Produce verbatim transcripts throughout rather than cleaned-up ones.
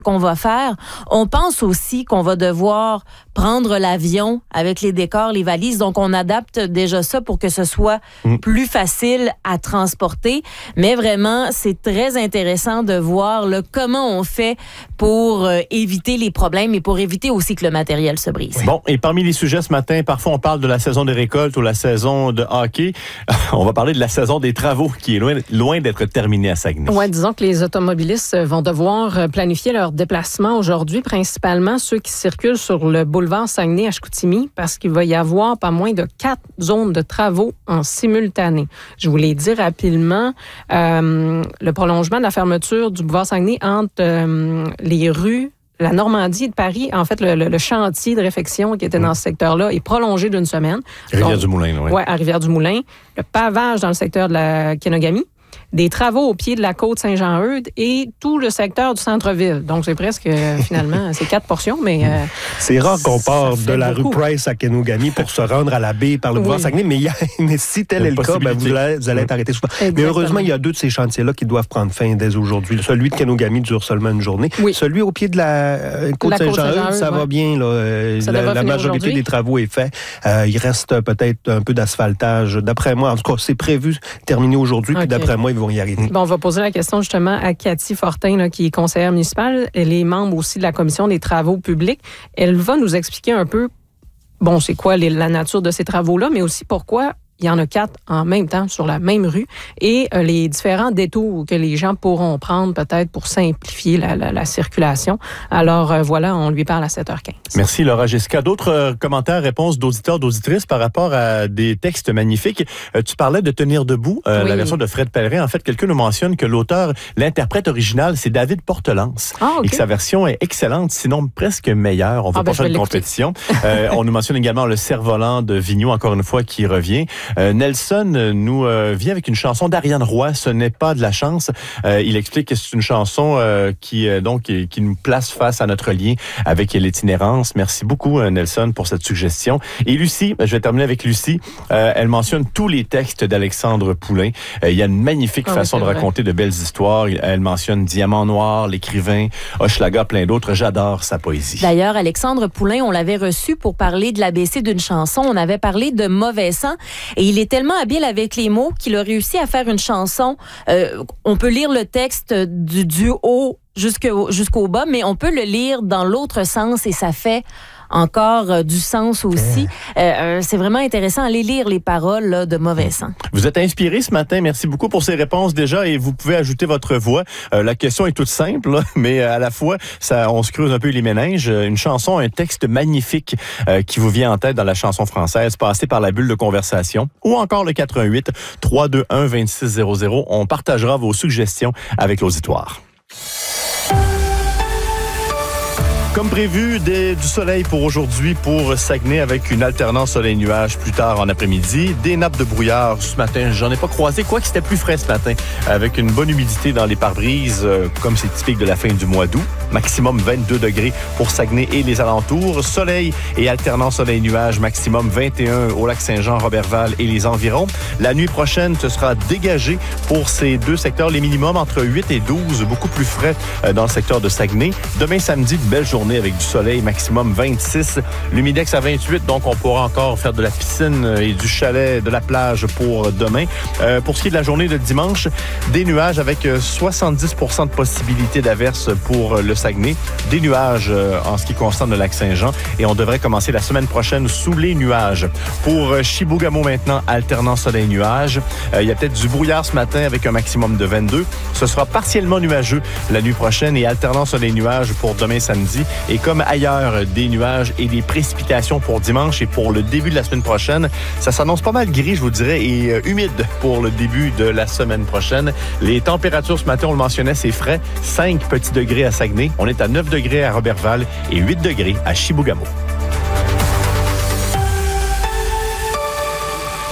qu'on va faire. On pense aussi qu'on va devoir prendre l'avion avec les décors, les valises. Donc, on adapte déjà ça pour que ce soit mmh. plus facile à transporter. Mais vraiment, c'est très intéressant de voir là, comment on fait pour euh, éviter les problèmes et pour éviter aussi que le matériel se brise. Bon, et parmi les sujets ce matin, parfois on parle de la saison des récoltes ou la saison de hockey. On va parler de la saison des travaux qui est loin, loin d'être terminée à Saguenay. Oui, disons que les automobilistes vont devoir planifier leur déplacement aujourd'hui, principalement ceux qui circulent sur le boulevard Saguenay-Ashkoutimi, parce qu'il va y avoir pas moins de quatre zones de travaux en simultané. Je vous l'ai dit rapidement, euh, le prolongement de la fermeture du boulevard Saguenay entre euh, les rues la Normandie de Paris, en fait, le, le, le chantier de réfection qui était mmh. dans ce secteur-là est prolongé d'une semaine. Rivière-du-Moulin, oui. Oui, à Rivière-du-Moulin. Le pavage dans le secteur de la Kenogami. Des travaux au pied de la côte Saint-Jean-Eudes et tout le secteur du centre-ville. Donc, c'est presque, euh, finalement, c'est quatre portions, mais... Euh, c'est rare qu'on part de la beaucoup. rue Price à Kenogami pour se rendre à la baie par le boulevard oui. Saguenay, mais, y a, mais si tel est le cas, ben, vous, allez, vous allez être arrêté souvent. Exactement. Mais heureusement, il y a deux de ces chantiers-là qui doivent prendre fin dès aujourd'hui. Celui de Kenogami dure seulement une journée. Oui. Celui au pied de la euh, côte la Saint-Jean-Eudes, Saint-Jean-Eudes, ça ouais. va bien. Là. Euh, la, la majorité aujourd'hui. Des travaux est faite. Euh, il reste peut-être un peu d'asphaltage. D'après moi, en tout cas, c'est prévu terminer aujourd'hui, okay. puis d'après moi, ils vont y arriver. Bon, on va poser la question justement à Cathy Fortin, là, qui est conseillère municipale. Elle est membre aussi de la Commission des travaux publics. Elle va nous expliquer un peu, bon, c'est quoi les, la nature de ces travaux-là, mais aussi pourquoi il y en a quatre en même temps sur la même rue et euh, les différents détours que les gens pourront prendre peut-être pour simplifier la, la, la circulation. Alors euh, voilà, on lui parle à sept heures quinze. Merci Laura Jessica. D'autres euh, commentaires, réponses d'auditeurs, d'auditrices par rapport à des textes magnifiques. Euh, tu parlais de Tenir debout, euh, oui. la version de Fred Pellerin. En fait, quelqu'un nous mentionne que l'auteur, l'interprète original, c'est David Portelance. Ah, okay. Et que sa version est excellente, sinon presque meilleure. On va ah, pas ben, faire une compétition. euh, on nous mentionne également le cerf-volant de Vigneault, encore une fois, qui revient. Euh, Nelson nous euh, vient avec une chanson d'Ariane Roy, Ce n'est pas de la chance. Euh, il explique que c'est une chanson euh, qui euh, donc qui, qui nous place face à notre lien avec l'itinérance. Merci beaucoup euh, Nelson pour cette suggestion. Et Lucie, je vais terminer avec Lucie. Euh, elle mentionne tous les textes d'Alexandre Poulain. Euh, il y a une magnifique ah, façon oui, de vrai. raconter de belles histoires. Elle mentionne Diamant Noir, L'écrivain, Hochelaga, plein d'autres. J'adore sa poésie. D'ailleurs, Alexandre Poulain, on l'avait reçu pour parler de l'A B C d'une chanson. On avait parlé de Mauvais sang. Et il est tellement habile avec les mots qu'il a réussi à faire une chanson. Euh, on peut lire le texte du, du haut jusqu'au, jusqu'au bas, mais on peut le lire dans l'autre sens et ça fait encore euh, du sens aussi. Euh, euh, c'est vraiment intéressant. Allez lire les paroles là, de Mauvais sang. Vous êtes inspiré ce matin. Merci beaucoup pour ces réponses déjà et vous pouvez ajouter votre voix. Euh, la question est toute simple, là, mais à la fois, ça, on se creuse un peu les méninges. Une chanson, un texte magnifique euh, qui vous vient en tête dans la chanson française, passé par la bulle de conversation ou encore le quatre un huit, trois deux un, deux six zéro zéro. On partagera vos suggestions avec l'auditoire. Comme prévu, des, du soleil pour aujourd'hui pour Saguenay avec une alternance soleil-nuage plus tard en après-midi. Des nappes de brouillard ce matin, j'en ai pas croisé, quoique c'était plus frais ce matin, avec une bonne humidité dans les pare-brises, euh, comme c'est typique de la fin du mois d'août. Maximum vingt-deux degrés pour Saguenay et les alentours. Soleil et alternance soleil-nuage, maximum vingt et un au lac Saint-Jean, Roberval et les environs. La nuit prochaine, ce sera dégagé pour ces deux secteurs, les minimums entre huit et douze, beaucoup plus frais euh, dans le secteur de Saguenay. Demain samedi, une belle journée avec du soleil, maximum vingt-six. L'humidex à vingt-huit, donc on pourra encore faire de la piscine et du chalet, de la plage pour demain. Euh, pour ce qui est de la journée de dimanche, des nuages avec soixante-dix pour cent de possibilité d'averse pour le Saguenay. Des nuages euh, en ce qui concerne le lac Saint-Jean et on devrait commencer la semaine prochaine sous les nuages. Pour Chibougamau maintenant, alternant soleil-nuage. Euh, il y a peut-être du brouillard ce matin avec un maximum de vingt-deux. Ce sera partiellement nuageux la nuit prochaine et alternant soleil-nuage pour demain samedi. Et comme ailleurs, des nuages et des précipitations pour dimanche et pour le début de la semaine prochaine. Ça s'annonce pas mal gris, je vous dirais, et euh, humide pour le début de la semaine prochaine. Les températures ce matin, on le mentionnait, c'est frais. cinq petits degrés à Saguenay. On est à neuf degrés à Roberval et huit degrés à Chibougamau.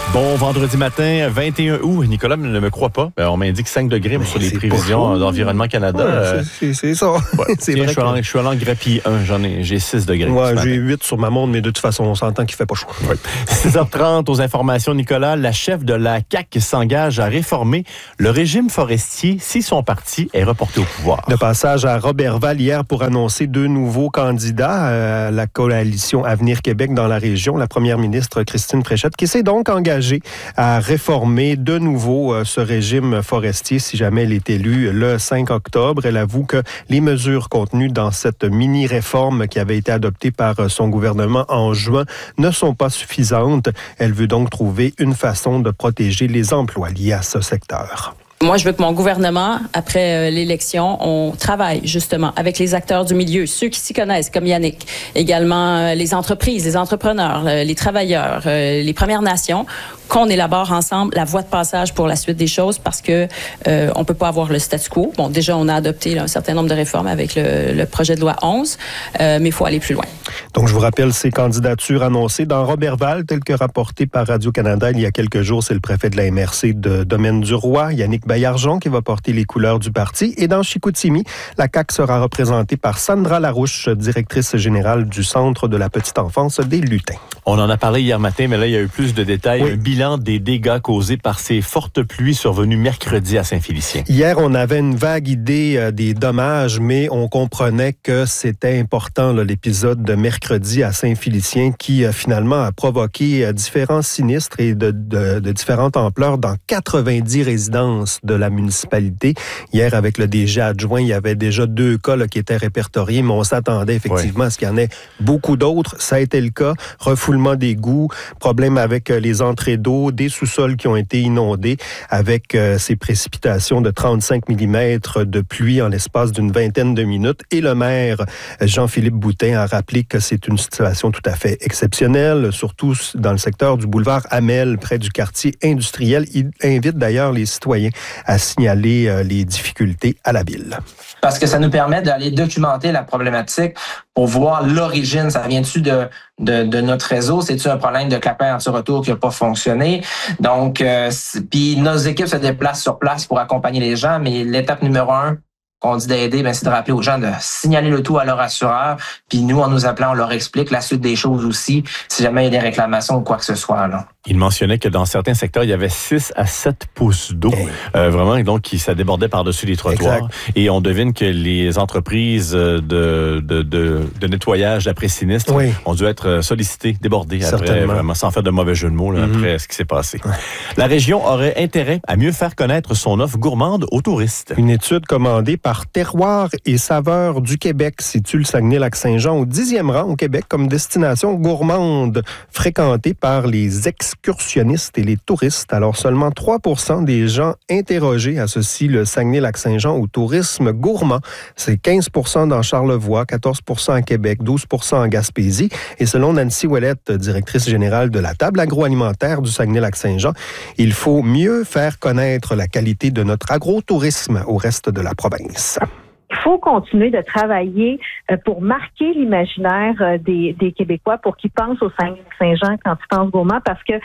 Bon vendredi matin, vingt et un août. Nicolas ne me croit pas. On m'indique cinq degrés mais sur les prévisions d'Environnement Canada. Ouais, euh, c'est, c'est ça. Ouais, c'est tiens, vrai je, suis que... allé, je suis allé en grappiller un. J'en ai, j'ai six degrés. Ouais, j'ai huit sur ma montre, mais de toute façon, on s'entend qu'il fait pas chaud. Ouais. six heures trente aux informations, Nicolas. La chef de la C A Q s'engage à réformer le régime forestier si son parti est reporté au pouvoir. De passage à Roberval hier pour annoncer deux nouveaux candidats à la coalition Avenir Québec dans la région. La première ministre Christine Fréchette qui s'est donc engagée à réformer de nouveau euh, ce régime forestier si jamais elle est élue le cinq octobre. Elle avoue que les mesures contenues dans cette mini-réforme qui avait été adoptée par son gouvernement en juin ne sont pas suffisantes. Elle veut donc trouver une façon de protéger les emplois liés à ce secteur. Moi, je veux que mon gouvernement, après euh, l'élection, on travaille justement avec les acteurs du milieu, ceux qui s'y connaissent, comme Yannick, également euh, les entreprises, les entrepreneurs, euh, les travailleurs, euh, les Premières Nations, qu'on élabore ensemble la voie de passage pour la suite des choses parce que euh, on peut pas avoir le statu quo. Bon, déjà, on a adopté là, un certain nombre de réformes avec le, le projet de loi onze, euh, mais il faut aller plus loin. Donc, je vous rappelle ces candidatures annoncées dans Roberval, tel que rapporté par Radio-Canada il y a quelques jours. C'est le préfet de la M R C de Domaine-du-Roi, Yannick Baillargeon, qui va porter les couleurs du parti. Et dans Chicoutimi, la C A Q sera représentée par Sandra Larouche, directrice générale du Centre de la petite enfance des Lutins. On en a parlé hier matin, mais là, il y a eu plus de détails. Oui. Un bilan des dégâts causés par ces fortes pluies survenues mercredi à Saint-Félicien. Hier, on avait une vague idée euh, des dommages, mais on comprenait que c'était important, là, l'épisode de mercredi à Saint-Félicien qui, euh, finalement, a provoqué euh, différents sinistres et de, de, de différentes ampleurs dans quatre-vingt-dix résidences de la municipalité. Hier, avec le D G adjoint, il y avait déjà deux cas là, qui étaient répertoriés, mais on s'attendait effectivement oui. à ce qu'il y en ait beaucoup d'autres. Ça a été le cas. Refoulement d'égouts, problème avec euh, les entrées d'eau, des sous-sols qui ont été inondés avec euh, ces précipitations de trente-cinq millimètres de pluie en l'espace d'une vingtaine de minutes. Et le maire Jean-Philippe Boutin a rappelé que c'est une situation tout à fait exceptionnelle, surtout dans le secteur du boulevard Hamel, près du quartier industriel. Il invite d'ailleurs les citoyens à signaler euh, les difficultés à la ville. Parce que ça nous permet d'aller documenter la problématique pour voir l'origine. Ça vient-tu de, de, de notre réseau? C'est-tu un problème de clapet anti-retour qui n'a pas fonctionné? Donc, euh, puis nos équipes se déplacent sur place pour accompagner les gens, mais l'étape numéro un qu'on dit d'aider, ben, c'est de rappeler aux gens de signaler le tout à leur assureur. Puis nous, en nous appelant, on leur explique la suite des choses aussi, si jamais il y a des réclamations ou quoi que ce soit. Là. Il mentionnait que dans certains secteurs, il y avait six à sept pouces d'eau, hey. euh, vraiment, et donc qui ça débordait par-dessus les trottoirs. Exact. Et on devine que les entreprises de, de, de, de nettoyage d'après-sinistre oui. ont dû être sollicitées, débordées, après, vraiment, sans faire de mauvais jeu de mots, là, mm-hmm. après ce qui s'est passé. Ouais. La région aurait intérêt à mieux faire connaître son offre gourmande aux touristes. Une étude commandée par Terroir et Saveurs du Québec situe le Saguenay-Lac-Saint-Jean au dixième rang au Québec comme destination gourmande fréquentée par les excursionnistes et les touristes. Alors, seulement trois pour cent des gens interrogés associent le Saguenay-Lac-Saint-Jean au tourisme gourmand. C'est quinze pour cent dans Charlevoix, quatorze pour cent à Québec, douze pour cent en Gaspésie. Et selon Nancy Ouellette, directrice générale de la table agroalimentaire du Saguenay-Lac-Saint-Jean, il faut mieux faire connaître la qualité de notre agrotourisme au reste de la province. Il faut continuer de travailler pour marquer l'imaginaire des, des Québécois pour qu'ils pensent au Saguenay-Lac-Saint-Jean quand ils pensent gourmand, parce que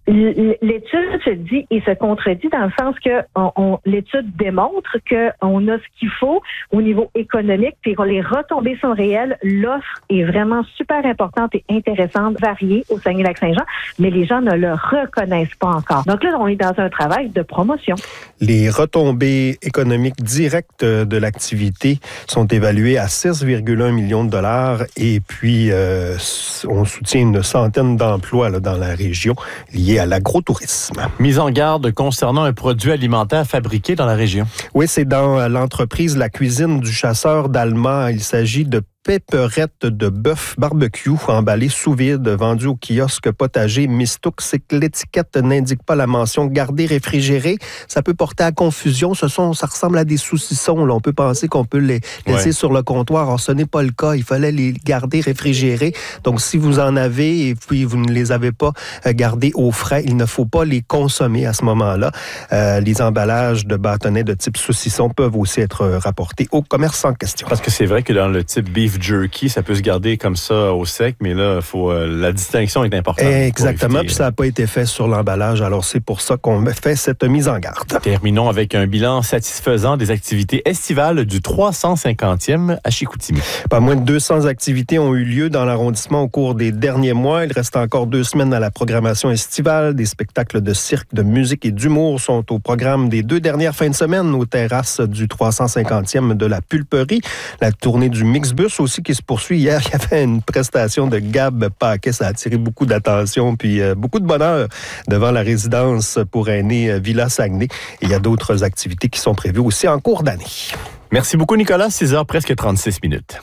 l'étude se dit et se contredit dans le sens que on, on, l'étude démontre qu'on a ce qu'il faut au niveau économique, puis les retombées sont réelles. L'offre est vraiment super importante et intéressante, variée au Saguenay-Lac-Saint-Jean, mais les gens ne le reconnaissent pas encore. Donc là, on est dans un travail de promotion. Les retombées économiques directes de l'activité sont évalués à six virgule un millions de dollars et puis euh, on soutient une centaine d'emplois là, dans la région liés à l'agrotourisme. Mise en garde concernant un produit alimentaire fabriqué dans la région. Oui, c'est dans l'entreprise La Cuisine du Chasseur d'Alma. Il s'agit de péperettes de bœuf barbecue emballées sous vide, vendues au kiosque potager Mistouk. C'est que l'étiquette n'indique pas la mention garder réfrigéré. Ça peut porter à confusion. Ce sont, ça ressemble à des saucissons. Là. On peut penser qu'on peut les laisser ouais. sur le comptoir. Or, ce n'est pas le cas. Il fallait les garder réfrigérés. Donc, si vous en avez et puis vous ne les avez pas gardés au frais, il ne faut pas les consommer à ce moment-là. Euh, les emballages de bâtonnets de type saucisson peuvent aussi être rapportés au commerce en question. Parce que c'est vrai que dans le type beef beef jerky, ça peut se garder comme ça au sec, mais là, faut, euh, la distinction est importante. Exactement, puis ça n'a pas été fait sur l'emballage, alors c'est pour ça qu'on fait cette mise en garde. Terminons avec un bilan satisfaisant des activités estivales du trois cent cinquantième à Chicoutimi. Pas moins de deux cents activités ont eu lieu dans l'arrondissement au cours des derniers mois. Il reste encore deux semaines à la programmation estivale. Des spectacles de cirque, de musique et d'humour sont au programme des deux dernières fins de semaine aux terrasses du trois cent cinquantième de la Pulperie. La tournée du Mixbus aussi qui se poursuit. Hier, il y avait une prestation de Gab Paquet. Ça a attiré beaucoup d'attention puis euh, beaucoup de bonheur devant la résidence pour aînés Villa Saguenay. Et il y a d'autres activités qui sont prévues aussi en cours d'année. Merci beaucoup, Nicolas. six heures, presque trente-six minutes.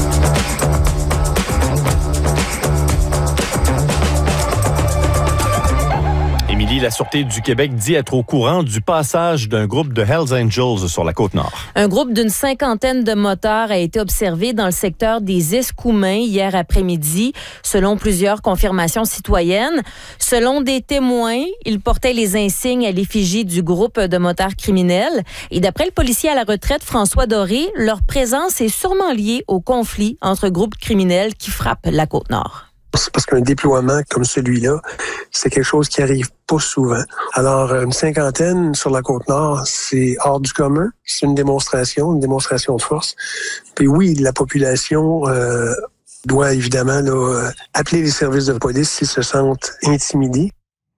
Émilie, la Sûreté du Québec dit être au courant du passage d'un groupe de Hells Angels sur la Côte-Nord. Un groupe d'une cinquantaine de motards a été observé dans le secteur des Escoumins hier après-midi, selon plusieurs confirmations citoyennes. Selon des témoins, ils portaient les insignes à l'effigie du groupe de motards criminels. Et d'après le policier à la retraite, François Doré, leur présence est sûrement liée au conflit entre groupes criminels qui frappent la Côte-Nord. C'est parce qu'un déploiement comme celui-là, c'est quelque chose qui arrive pas souvent. Alors, une cinquantaine sur la Côte-Nord, c'est hors du commun. C'est une démonstration, une démonstration de force. Puis oui, la population euh, doit évidemment là, appeler les services de police s'ils se sentent intimidés.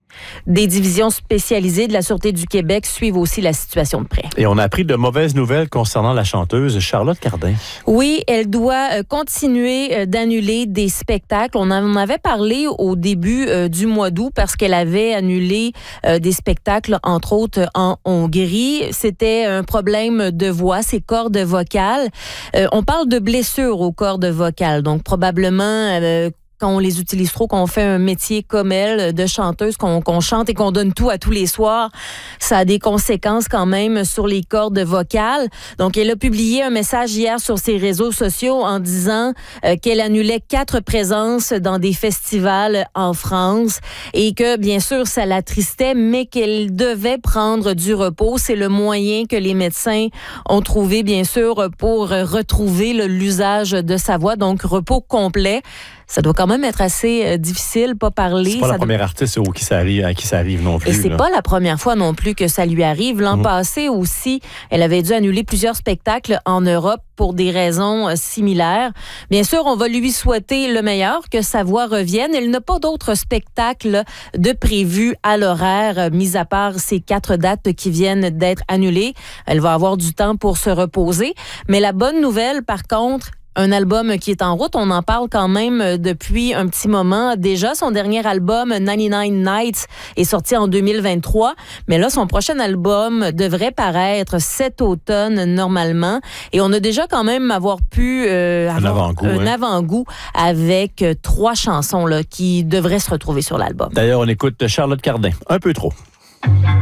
Des divisions spécialisées de la Sûreté du Québec suivent aussi la situation de près. Et on a appris de mauvaises nouvelles concernant la chanteuse Charlotte Cardin. Oui, elle doit continuer d'annuler des spectacles. On en avait parlé au début du mois d'août parce qu'elle avait annulé des spectacles, entre autres en Hongrie. C'était un problème de voix, ses cordes vocales. On parle de blessures aux cordes vocales, donc probablement... quand on les utilise trop, qu'on fait un métier comme elle, de chanteuse, qu'on, qu'on chante et qu'on donne tout à tous les soirs, ça a des conséquences quand même sur les cordes vocales. Donc, elle a publié un message hier sur ses réseaux sociaux en disant euh, qu'elle annulait quatre présences dans des festivals en France et que, bien sûr, ça l'attristait, mais qu'elle devait prendre du repos. C'est le moyen que les médecins ont trouvé, bien sûr, pour retrouver le, l'usage de sa voix. Donc, repos complet. Ça doit quand même être assez euh, difficile, pas parler. C'est pas ça la première artiste où qui ça arrive, à qui ça arrive non plus. Et c'est là. pas la première fois non plus que ça lui arrive. L'an mmh. passé aussi, elle avait dû annuler plusieurs spectacles en Europe pour des raisons euh, similaires. Bien sûr, on va lui souhaiter le meilleur, que sa voix revienne. Elle n'a pas d'autres spectacles de prévus à l'horaire, euh, mis à part ces quatre dates qui viennent d'être annulées. Elle va avoir du temps pour se reposer. Mais la bonne nouvelle, par contre, un album qui est en route, on en parle quand même depuis un petit moment. Déjà, son dernier album, ninety-nine Nights, est sorti en deux mille vingt-trois. Mais là, son prochain album devrait paraître cet automne, normalement. Et on a déjà quand même avoir pu euh, un avoir avant-goût, un hein. avant-goût avec euh, trois chansons là, qui devraient se retrouver sur l'album. D'ailleurs, on écoute Charlotte Cardin, un peu trop.